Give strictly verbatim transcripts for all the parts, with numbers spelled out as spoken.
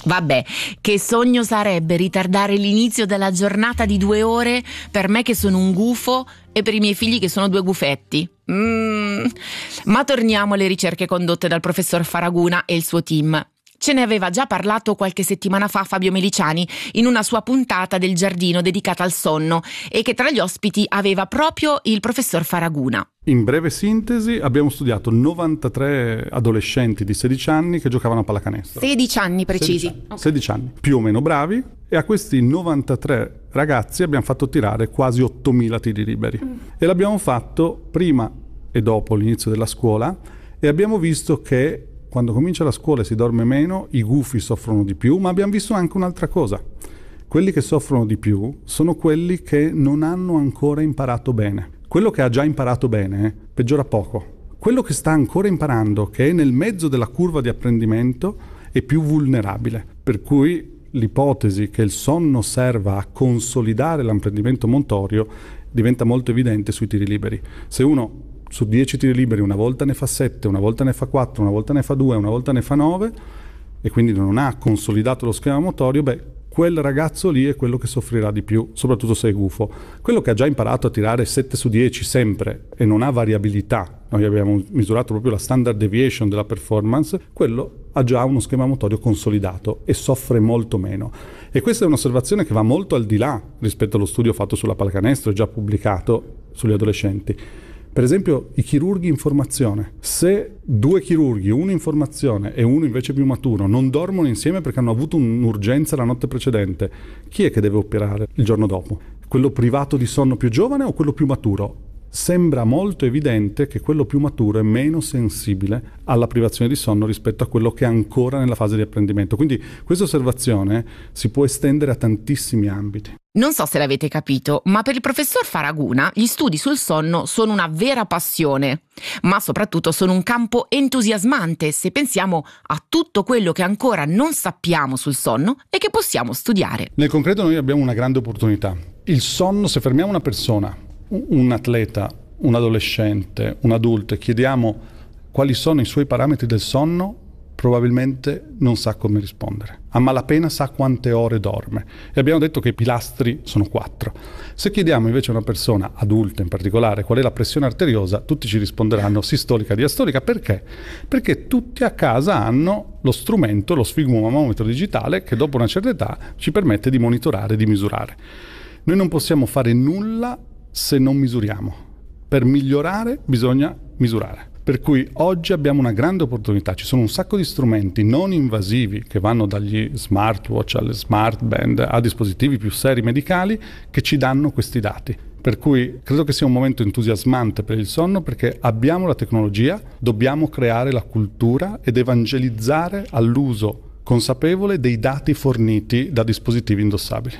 Vabbè, che sogno sarebbe ritardare l'inizio della giornata di due ore per me che sono un gufo e per i miei figli che sono due gufetti. Mm. Ma torniamo alle ricerche condotte dal professor Faraguna e il suo team. Ce ne aveva già parlato qualche settimana fa Fabio Meliciani in una sua puntata del Giardino dedicata al sonno e che tra gli ospiti aveva proprio il professor Faraguna. In breve sintesi abbiamo studiato novantatré adolescenti di sedici anni che giocavano a pallacanestro. sedici anni precisi. sedici anni, okay. sedici anni, più o meno bravi, e a questi novantatré ragazzi abbiamo fatto tirare quasi ottomila tiri liberi. Mm. E l'abbiamo fatto prima e dopo l'inizio della scuola e abbiamo visto che quando comincia la scuola e si dorme meno, i gufi soffrono di più, ma abbiamo visto anche un'altra cosa. Quelli che soffrono di più sono quelli che non hanno ancora imparato bene. Quello che ha già imparato bene peggiora poco. Quello che sta ancora imparando, che è nel mezzo della curva di apprendimento, è più vulnerabile. Per cui l'ipotesi che il sonno serva a consolidare l'apprendimento motorio diventa molto evidente sui tiri liberi. Se uno su dieci tiri liberi una volta ne fa sette, una volta ne fa quattro, una volta ne fa due, una volta ne fa nove e quindi non ha consolidato lo schema motorio, beh, quel ragazzo lì è quello che soffrirà di più, soprattutto se è gufo. Quello che ha già imparato a tirare sette su dieci sempre e non ha variabilità, noi abbiamo misurato proprio la standard deviation della performance, quello ha già uno schema motorio consolidato e soffre molto meno. E questa è un'osservazione che va molto al di là rispetto allo studio fatto sulla pallacanestro, già pubblicato sugli adolescenti. Per esempio i chirurghi in formazione, se due chirurghi, uno in formazione e uno invece più maturo, non dormono insieme perché hanno avuto un'urgenza la notte precedente, chi è che deve operare il giorno dopo? Quello privato di sonno più giovane o quello più maturo? Sembra molto evidente che quello più maturo è meno sensibile alla privazione di sonno rispetto a quello che è ancora nella fase di apprendimento. Quindi questa osservazione si può estendere a tantissimi ambiti. Non so se l'avete capito, ma per il professor Faraguna gli studi sul sonno sono una vera passione, ma soprattutto sono un campo entusiasmante se pensiamo a tutto quello che ancora non sappiamo sul sonno e che possiamo studiare. Nel concreto noi abbiamo una grande opportunità. Il sonno, se fermiamo una persona, un atleta, un adolescente, un adulto e chiediamo quali sono i suoi parametri del sonno, probabilmente non sa come rispondere. A malapena sa quante ore dorme. E abbiamo detto che i pilastri sono quattro. Se chiediamo invece a una persona, adulta in particolare, qual è la pressione arteriosa, tutti ci risponderanno sistolica, diastolica. Perché? Perché tutti a casa hanno lo strumento, lo sfigumometro digitale, che dopo una certa età ci permette di monitorare, di misurare. Noi non possiamo fare nulla se non misuriamo. Per migliorare bisogna misurare. Per cui oggi abbiamo una grande opportunità, ci sono un sacco di strumenti non invasivi che vanno dagli smartwatch alle smart band a dispositivi più seri medicali che ci danno questi dati. Per cui credo che sia un momento entusiasmante per il sonno perché abbiamo la tecnologia, dobbiamo creare la cultura ed evangelizzare all'uso consapevole dei dati forniti da dispositivi indossabili.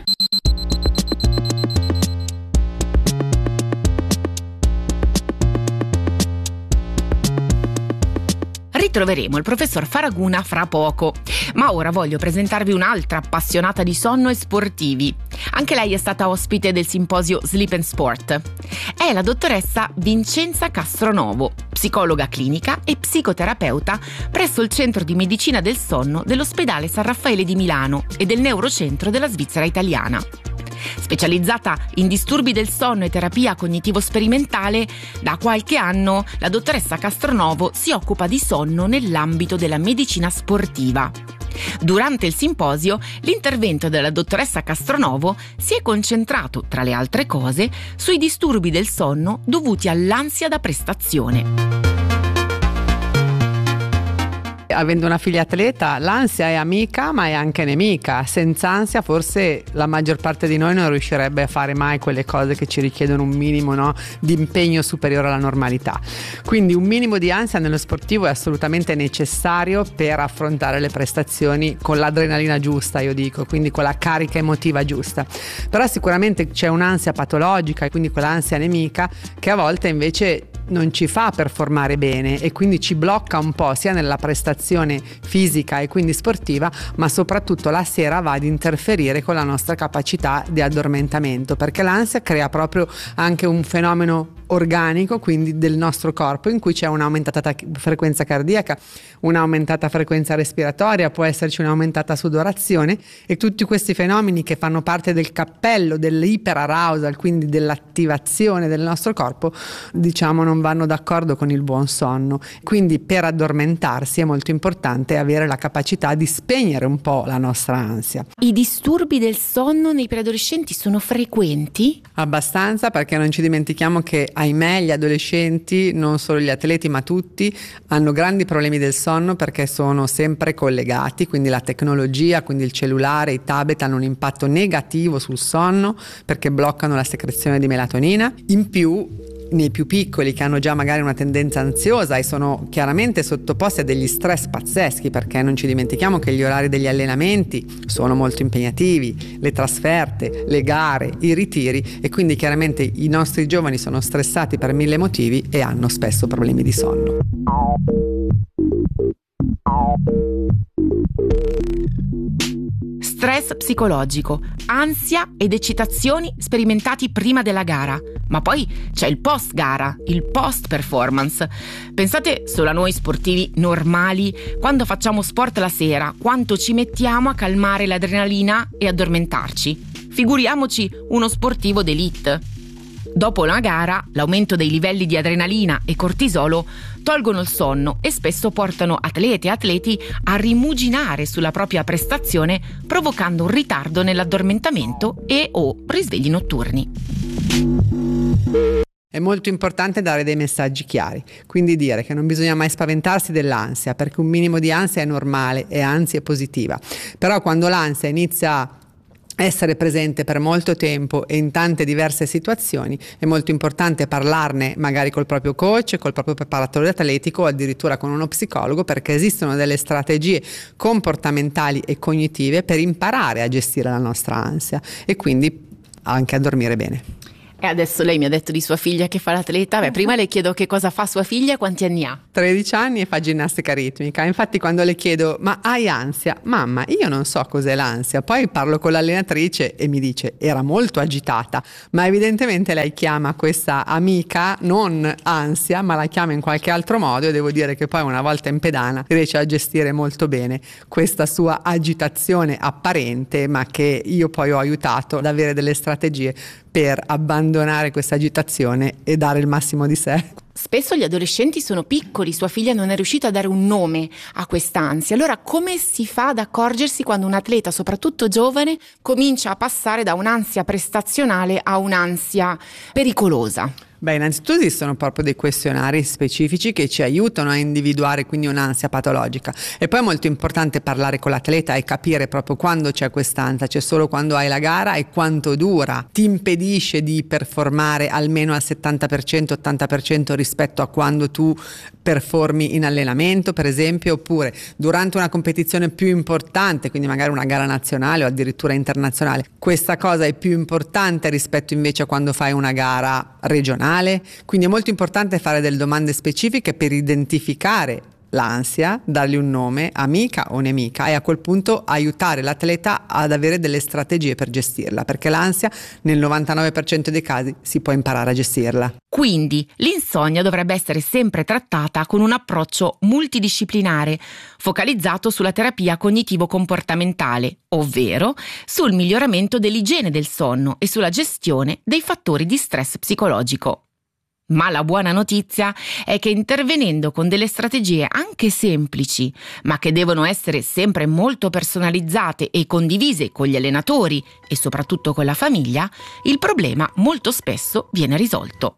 Ritroveremo il professor Faraguna fra poco, ma ora voglio presentarvi un'altra appassionata di sonno e sportivi. Anche lei è stata ospite del simposio Sleep and Sport. È la dottoressa Vincenza Castronovo, psicologa clinica e psicoterapeuta presso il Centro di Medicina del Sonno dell'Ospedale San Raffaele di Milano e del Neurocentro della Svizzera Italiana. Specializzata in disturbi del sonno e terapia cognitivo-sperimentale, da qualche anno la dottoressa Castronovo si occupa di sonno nell'ambito della medicina sportiva. Durante il simposio, l'intervento della dottoressa Castronovo si è concentrato, tra le altre cose, sui disturbi del sonno dovuti all'ansia da prestazione. Avendo una figlia atleta, l'ansia è amica ma è anche nemica. Senza ansia forse la maggior parte di noi non riuscirebbe a fare mai quelle cose che ci richiedono un minimo, no, di impegno superiore alla normalità. Quindi un minimo di ansia nello sportivo è assolutamente necessario per affrontare le prestazioni con l'adrenalina giusta, io dico, quindi con la carica emotiva giusta. Però sicuramente c'è un'ansia patologica e quindi quell'ansia nemica che a volte invece non ci fa performare bene e quindi ci blocca un po' sia nella prestazione fisica e quindi sportiva, ma soprattutto la sera va ad interferire con la nostra capacità di addormentamento, perché l'ansia crea proprio anche un fenomeno organico, quindi del nostro corpo, in cui c'è un'aumentata ta- frequenza cardiaca, un'aumentata frequenza respiratoria, può esserci un'aumentata sudorazione, e tutti questi fenomeni che fanno parte del cappello dell'iperarousal, quindi dell'attivazione del nostro corpo, diciamo non vanno d'accordo con il buon sonno. Quindi per addormentarsi è molto importante avere la capacità di spegnere un po' la nostra ansia. I disturbi del sonno nei preadolescenti sono frequenti? Abbastanza, perché non ci dimentichiamo che ahimè gli adolescenti, non solo gli atleti ma tutti, hanno grandi problemi del sonno perché sono sempre collegati, quindi la tecnologia, quindi il cellulare, i tablet hanno un impatto negativo sul sonno perché bloccano la secrezione di melatonina. In più, nei più piccoli, che hanno già magari una tendenza ansiosa e sono chiaramente sottoposti a degli stress pazzeschi, perché non ci dimentichiamo che gli orari degli allenamenti sono molto impegnativi, le trasferte, le gare, i ritiri, e quindi chiaramente i nostri giovani sono stressati per mille motivi e hanno spesso problemi di sonno. Stress psicologico, ansia ed eccitazioni sperimentati prima della gara, ma poi c'è il post gara, il post performance. Pensate solo a noi sportivi normali, quando facciamo sport la sera, quanto ci mettiamo a calmare l'adrenalina e addormentarci. Figuriamoci uno sportivo d'élite. Dopo una gara, l'aumento dei livelli di adrenalina e cortisolo tolgono il sonno e spesso portano atlete e atleti a rimuginare sulla propria prestazione, provocando un ritardo nell'addormentamento e o risvegli notturni. È molto importante dare dei messaggi chiari, quindi dire che non bisogna mai spaventarsi dell'ansia, perché un minimo di ansia è normale e anzi è positiva. Però quando l'ansia inizia essere presente per molto tempo e in tante diverse situazioni, è molto importante parlarne magari col proprio coach, col proprio preparatore atletico o addirittura con uno psicologo, perché esistono delle strategie comportamentali e cognitive per imparare a gestire la nostra ansia e quindi anche a dormire bene. E adesso lei mi ha detto di sua figlia che fa l'atleta. Beh, prima le chiedo che cosa fa sua figlia e quanti anni ha. tredici anni e fa ginnastica ritmica. Infatti quando le chiedo ma hai ansia? Mamma, io non so cos'è l'ansia. Poi parlo con l'allenatrice e mi dice era molto agitata, ma evidentemente lei chiama questa amica non ansia, ma la chiama in qualche altro modo, e devo dire che poi una volta in pedana riesce a gestire molto bene questa sua agitazione apparente, ma che io poi ho aiutato ad avere delle strategie per abbandonare questa agitazione e dare il massimo di sé. Spesso gli adolescenti sono piccoli, sua figlia non è riuscita a dare un nome a quest'ansia. Allora come si fa ad accorgersi quando un atleta, soprattutto giovane, comincia a passare da un'ansia prestazionale a un'ansia pericolosa? Beh, innanzitutto esistono proprio dei questionari specifici che ci aiutano a individuare quindi un'ansia patologica, e poi è molto importante parlare con l'atleta e capire proprio quando c'è quest'ansia. C'è solo quando hai la gara e quanto dura, ti impedisce di performare almeno al settanta per cento ottanta per cento rispetto a quando tu performi in allenamento, per esempio, oppure durante una competizione più importante, quindi magari una gara nazionale o addirittura internazionale. Questa cosa è più importante rispetto invece a quando fai una gara regionale. Quindi è molto importante fare delle domande specifiche per identificare l'ansia, dargli un nome, amica o nemica, e a quel punto aiutare l'atleta ad avere delle strategie per gestirla, perché l'ansia nel novantanove per cento dei casi si può imparare a gestirla. Quindi l'insonnia dovrebbe essere sempre trattata con un approccio multidisciplinare, focalizzato sulla terapia cognitivo-comportamentale, ovvero sul miglioramento dell'igiene del sonno e sulla gestione dei fattori di stress psicologico. Ma la buona notizia è che intervenendo con delle strategie anche semplici, ma che devono essere sempre molto personalizzate e condivise con gli allenatori e soprattutto con la famiglia, il problema molto spesso viene risolto.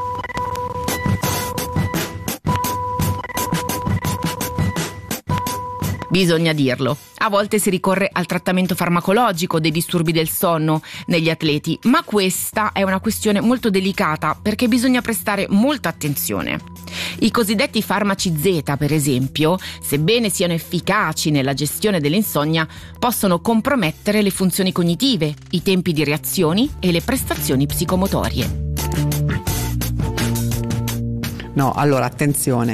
Bisogna dirlo, a volte si ricorre al trattamento farmacologico dei disturbi del sonno negli atleti, ma questa è una questione molto delicata perché bisogna prestare molta attenzione. I cosiddetti farmaci Z, per esempio, sebbene siano efficaci nella gestione dell'insonnia, possono compromettere le funzioni cognitive, i tempi di reazioni e le prestazioni psicomotorie. No, allora attenzione,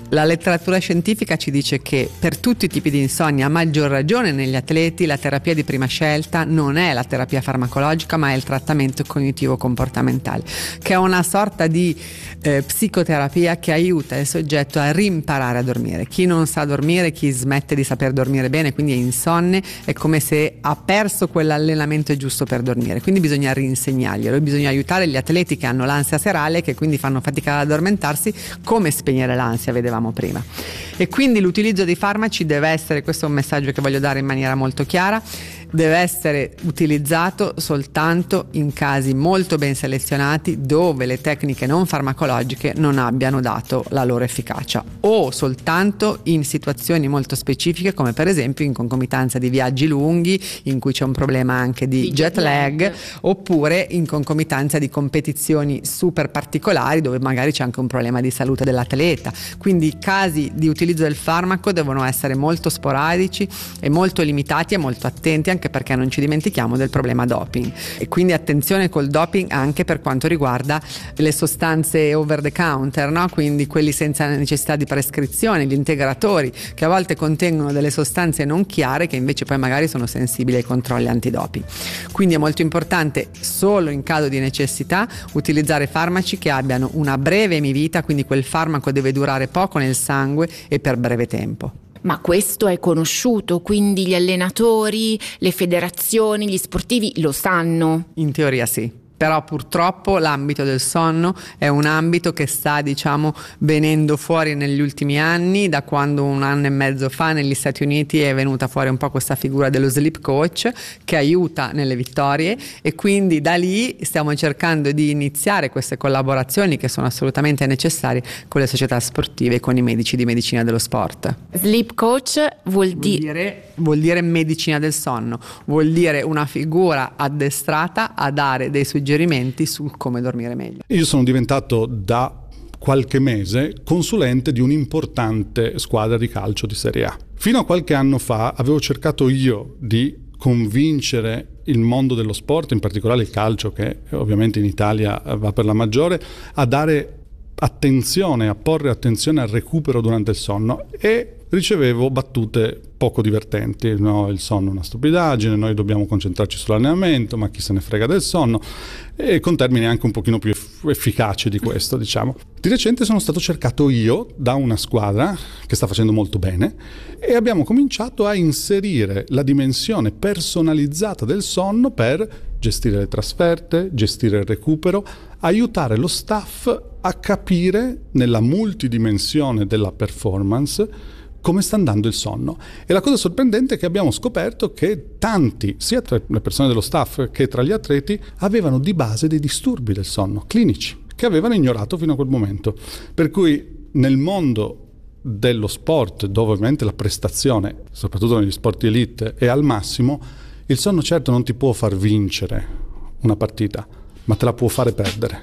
La letteratura scientifica ci dice che per tutti i tipi di insonnia, a maggior ragione negli atleti, la terapia di prima scelta non è la terapia farmacologica, ma è il trattamento cognitivo-comportamentale, che è una sorta di eh, psicoterapia che aiuta il soggetto a rimparare a dormire. Chi non sa dormire, chi smette di saper dormire bene, quindi è insonne, è come se ha perso quell'allenamento giusto per dormire, quindi bisogna rinsegnarglielo e bisogna aiutare gli atleti che hanno l'ansia serale, che quindi fanno fatica ad addormentarsi, come spegnere l'ansia, vedevamo prima. E quindi l'utilizzo dei farmaci deve essere, questo è un messaggio che voglio dare in maniera molto chiara, deve essere utilizzato soltanto in casi molto ben selezionati dove le tecniche non farmacologiche non abbiano dato la loro efficacia, o soltanto in situazioni molto specifiche, come per esempio in concomitanza di viaggi lunghi in cui c'è un problema anche di, di jet lag, lag, oppure in concomitanza di competizioni super particolari dove magari c'è anche un problema di salute dell'atleta. Quindi i casi di utilizzo del farmaco devono essere molto sporadici e molto limitati e molto attenti, anche perché non ci dimentichiamo del problema doping, e quindi attenzione col doping anche per quanto riguarda le sostanze over the counter, no? Quindi quelli senza necessità di prescrizione, gli integratori, che a volte contengono delle sostanze non chiare che invece poi magari sono sensibili ai controlli antidoping. Quindi è molto importante, solo in caso di necessità, utilizzare farmaci che abbiano una breve emivita, quindi quel farmaco deve durare poco nel sangue e per breve tempo. Ma questo è conosciuto, quindi gli allenatori, le federazioni, gli sportivi lo sanno? In teoria sì. Però purtroppo l'ambito del sonno è un ambito che sta, diciamo, venendo fuori negli ultimi anni, da quando un anno e mezzo fa negli Stati Uniti è venuta fuori un po' questa figura dello sleep coach che aiuta nelle vittorie, e quindi da lì stiamo cercando di iniziare queste collaborazioni che sono assolutamente necessarie con le società sportive e con i medici di medicina dello sport. Sleep coach vuol, vuol dire vuol dire medicina del sonno, vuol dire una figura addestrata a dare dei suggerimenti su come dormire meglio. Io sono diventato da qualche mese consulente di un'importante squadra di calcio di Serie A. Fino a qualche anno fa avevo cercato io di convincere il mondo dello sport, in particolare il calcio, che ovviamente in Italia va per la maggiore, a dare attenzione, a porre attenzione al recupero durante il sonno, e ricevevo battute poco divertenti. No, il sonno è una stupidaggine, noi dobbiamo concentrarci sull'allenamento, ma chi se ne frega del sonno, e con termini anche un pochino più eff- efficaci di questo, diciamo. Di recente sono stato cercato io da una squadra che sta facendo molto bene, e abbiamo cominciato a inserire la dimensione personalizzata del sonno per gestire le trasferte, gestire il recupero, aiutare lo staff a capire nella multidimensione della performance come sta andando il sonno. E la cosa sorprendente è che abbiamo scoperto che tanti, sia tra le persone dello staff che tra gli atleti, avevano di base dei disturbi del sonno clinici che avevano ignorato fino a quel momento. Per cui nel mondo dello sport, dove ovviamente la prestazione, soprattutto negli sport elite, è al massimo, il sonno certo non ti può far vincere una partita, ma te la può fare perdere.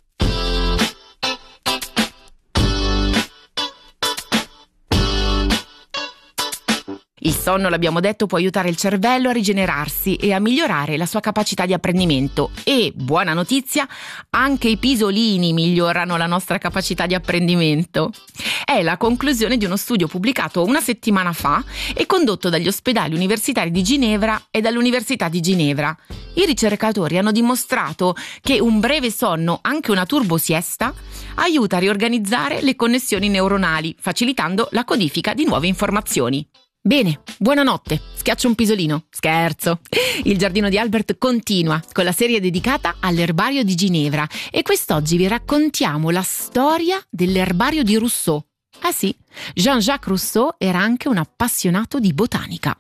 Il sonno, l'abbiamo detto, può aiutare il cervello a rigenerarsi e a migliorare la sua capacità di apprendimento. E, buona notizia, anche i pisolini migliorano la nostra capacità di apprendimento. È la conclusione di uno studio pubblicato una settimana fa e condotto dagli ospedali universitari di Ginevra e dall'Università di Ginevra. I ricercatori hanno dimostrato che un breve sonno, anche una turbosiesta, aiuta a riorganizzare le connessioni neuronali, facilitando la codifica di nuove informazioni. Bene, buonanotte, schiaccio un pisolino, scherzo. Il giardino di Albert continua con la serie dedicata all'erbario di Ginevra, e quest'oggi vi raccontiamo la storia dell'erbario di Rousseau. Ah sì, Jean-Jacques Rousseau era anche un appassionato di botanica.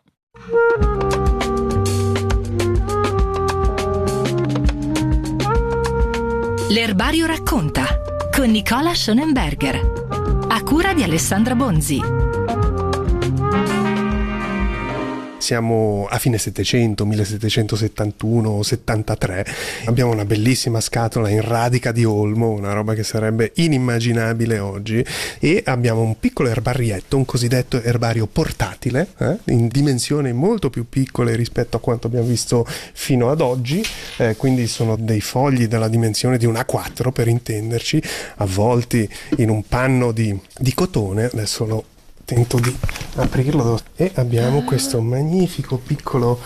L'erbario racconta con Nicola Schonenberger, a cura di Alessandra Bonzi. siamo a fine Settecento, millesettecentosettantuno settantatré, abbiamo una bellissima scatola in radica di olmo, una roba che sarebbe inimmaginabile oggi, e abbiamo un piccolo erbarietto, un cosiddetto erbario portatile, eh, in dimensioni molto più piccole rispetto a quanto abbiamo visto fino ad oggi, eh, quindi sono dei fogli della dimensione di un A quattro per intenderci, avvolti in un panno di, di cotone. Adesso lo tento di aprirlo e abbiamo questo magnifico piccolo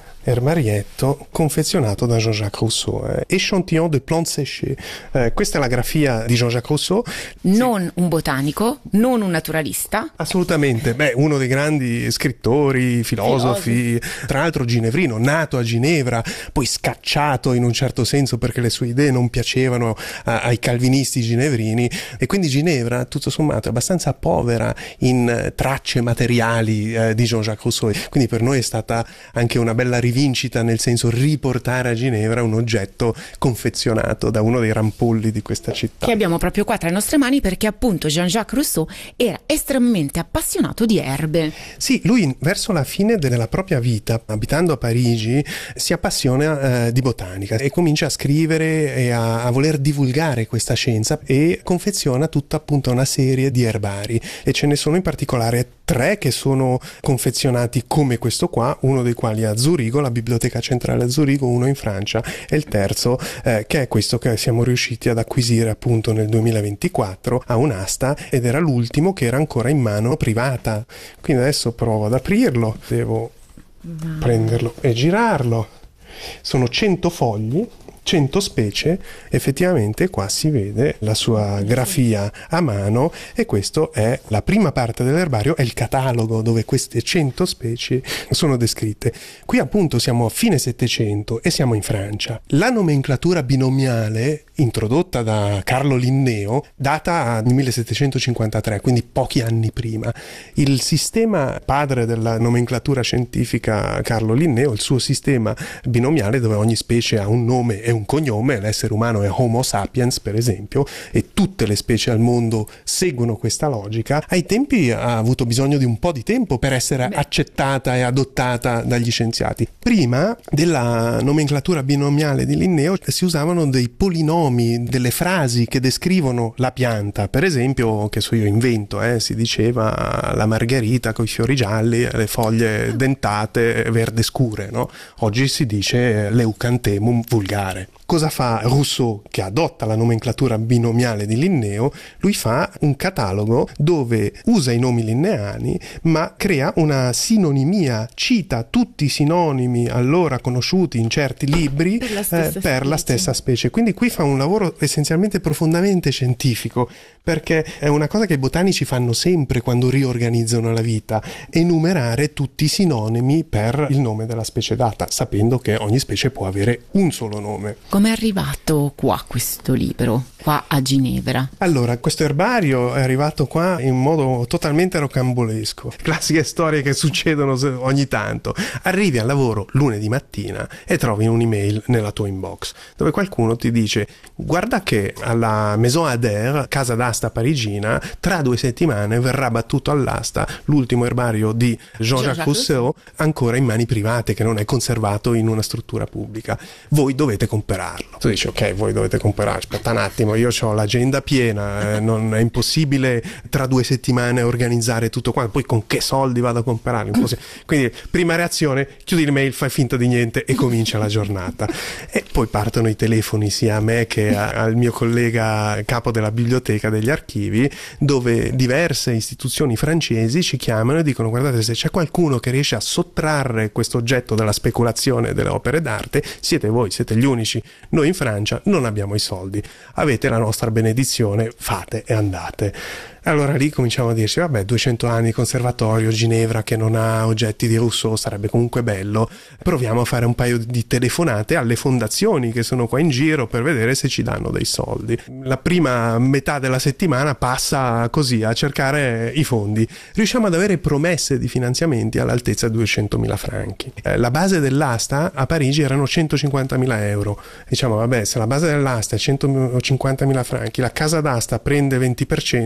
erbarietto confezionato da Jean-Jacques Rousseau, eh, Échantillon de plantes séchées. Eh, questa è la grafia di Jean-Jacques Rousseau. Non sì. Un botanico, non un naturalista. Assolutamente, beh, uno dei grandi scrittori, filosofi, Filosofi. Tra l'altro ginevrino, nato a Ginevra, poi scacciato in un certo senso perché le sue idee non piacevano a, ai calvinisti ginevrini, e quindi Ginevra, tutto sommato, è abbastanza povera in tracce materiali eh, di Jean-Jacques Rousseau, quindi per noi è stata anche una bella rivincita, nel senso riportare a Ginevra un oggetto confezionato da uno dei rampolli di questa città. Che abbiamo proprio qua tra le nostre mani, perché appunto Jean-Jacques Rousseau era estremamente appassionato di erbe. Sì, lui verso la fine della propria vita, abitando a Parigi, si appassiona eh, di botanica e comincia a scrivere e a, a voler divulgare questa scienza, e confeziona tutta appunto una serie di erbari, e ce ne sono in particolare tre che sono confezionati come questo qua, uno dei quali a Zurigo, la Biblioteca Centrale a Zurigo, uno in Francia, e il terzo eh, che è questo che siamo riusciti ad acquisire appunto nel duemilaventiquattro a un'asta, ed era l'ultimo che era ancora in mano privata. Quindi adesso provo ad aprirlo, devo no. prenderlo e girarlo. Sono cento fogli, cento specie, effettivamente qua si vede la sua grafia a mano, e questo è la prima parte dell'erbario, è il catalogo dove queste cento specie sono descritte. Qui appunto siamo a fine Settecento e siamo in Francia. La nomenclatura binomiale introdotta da Carlo Linneo data nel millesettecentocinquantatré, quindi pochi anni prima. Il sistema padre della nomenclatura scientifica, Carlo Linneo, il suo sistema binomiale dove ogni specie ha un nome e un cognome, l'essere umano è Homo sapiens per esempio, e tutte le specie al mondo seguono questa logica, ai tempi ha avuto bisogno di un po' di tempo per essere Beh. accettata e adottata dagli scienziati. Prima della nomenclatura binomiale di Linneo si usavano dei polinomi, delle frasi che descrivono la pianta, per esempio, che so io invento, eh, si diceva la margherita con i fiori gialli, le foglie dentate, verde scure, no? Oggi si dice l'eucanthemum vulgare. Cosa fa Rousseau, che adotta la nomenclatura binomiale di Linneo? Lui fa un catalogo dove usa i nomi linneani ma crea una sinonimia, cita tutti i sinonimi allora conosciuti in certi libri per la stessa, eh, per la stessa specie. Quindi qui fa un lavoro essenzialmente profondamente scientifico, perché è una cosa che i botanici fanno sempre quando riorganizzano la vita: enumerare tutti i sinonimi per il nome della specie data, sapendo che ogni specie può avere un solo nome. Come è arrivato qua questo libro, qua a Ginevra? Allora, questo erbario è arrivato qua in modo totalmente rocambolesco. Classiche storie che succedono ogni tanto. Arrivi al lavoro lunedì mattina e trovi un'email nella tua inbox dove qualcuno ti dice: guarda che alla Maison Adair, casa d'asta parigina, tra due settimane verrà battuto all'asta l'ultimo erbario di Jean-Jacques Rousseau, ancora in mani private, che non è conservato in una struttura pubblica. Voi dovete comprarlo. Tu dici: ok, voi dovete comprare, aspetta un attimo, io ho l'agenda piena, eh, non è impossibile tra due settimane organizzare tutto quanto, poi con che soldi vado a comprarlo? Quindi prima reazione, chiudi l'email, fai finta di niente e comincia la giornata. E poi partono i telefoni sia a me che a, al mio collega capo della biblioteca degli archivi, dove diverse istituzioni francesi ci chiamano e dicono: guardate, se c'è qualcuno che riesce a sottrarre questo oggetto dalla speculazione delle opere d'arte, siete voi, siete gli unici. Noi in Francia non abbiamo i soldi, avete la nostra benedizione, fate e andate. Allora lì cominciamo a dirci: vabbè, duecento anni di conservatorio, Ginevra che non ha oggetti di Rousseau, sarebbe comunque bello, proviamo a fare un paio di telefonate alle fondazioni che sono qua in giro per vedere se ci danno dei soldi. La prima metà della settimana passa così a cercare i fondi. Riusciamo ad avere promesse di finanziamenti all'altezza di duecentomila franchi. Eh, la base dell'asta a Parigi erano centocinquantamila euro. Diciamo, vabbè, se la base dell'asta è centocinquantamila franchi, la casa d'asta prende venti per cento,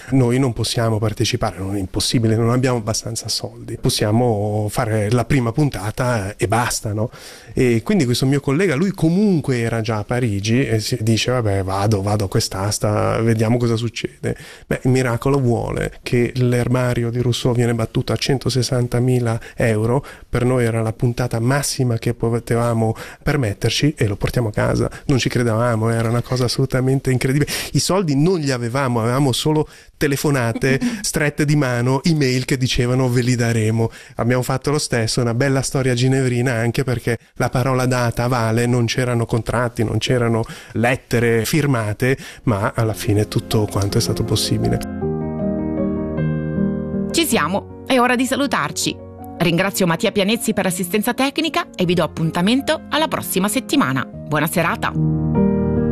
noi non possiamo partecipare, non è impossibile, non abbiamo abbastanza soldi, possiamo fare la prima puntata e basta, no? E quindi questo mio collega, lui comunque era già a Parigi e si dice vabbè vado, vado a quest'asta, vediamo cosa succede. Beh, il miracolo vuole che l'erbario di Rousseau viene battuto a centosessantamila euro, per noi era la puntata massima che potevamo permetterci e lo portiamo a casa, non ci credevamo, era una cosa assolutamente incredibile. I soldi non li avevamo, avevamo solo telefonate strette di mano, email che dicevano ve li daremo. Abbiamo fatto lo stesso, una bella storia ginevrina, anche perché la parola data vale, non c'erano contratti, non c'erano lettere firmate, ma alla fine tutto quanto è stato possibile. Ci siamo, è ora di salutarci. Ringrazio Mattia Pianezzi per l'assistenza tecnica e vi do appuntamento alla prossima settimana. Buona serata!